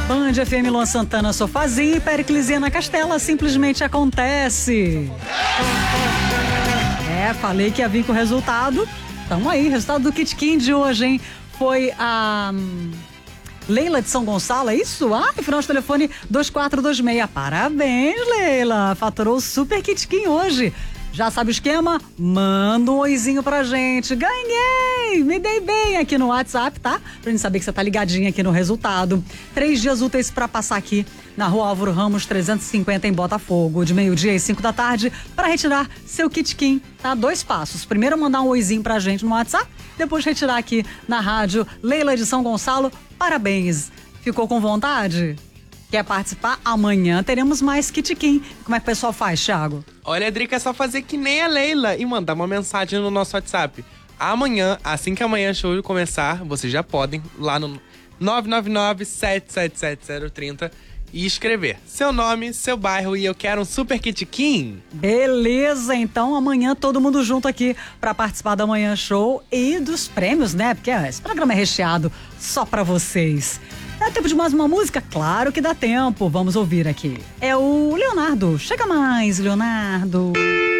Band FM, Luan Santana, Sofazinho e Pericles Ana Castela, simplesmente acontece. Falei que ia vir com o resultado. Tamo aí, resultado do Kit Kin de hoje, hein? Foi a Leila de São Gonçalo, é isso? Final de telefone 2426. Parabéns, Leila. Faturou o Super Kit Kin hoje. Já sabe o esquema? Manda um oizinho pra gente. Ganhei! Me dei bem aqui no WhatsApp, tá? Pra gente saber que você tá ligadinho aqui no resultado. 3 dias úteis pra passar aqui na Rua Álvaro Ramos 350 em Botafogo, de 12h às 5 da tarde, pra retirar seu Kit Kin, tá? 2 passos. Primeiro mandar um oizinho pra gente no WhatsApp, depois retirar aqui na rádio. Leila de São Gonçalo, parabéns. Ficou com vontade? Quer participar? Amanhã teremos mais Kit Kin. Como é que o pessoal faz, Thiago? Olha, Drica, é só fazer que nem a Leila e mandar uma mensagem no nosso WhatsApp. Amanhã, assim que amanhã show começar, vocês já podem lá no 999-777-030 e escrever seu nome, seu bairro e eu quero um Super Kit Kin. Beleza, então amanhã todo mundo junto aqui pra participar da Manhã Show e dos prêmios, né? Porque esse programa é recheado só pra vocês. Dá tempo de mais uma música? Claro que dá tempo. Vamos ouvir aqui. É o Leonardo. Chega mais, Leonardo.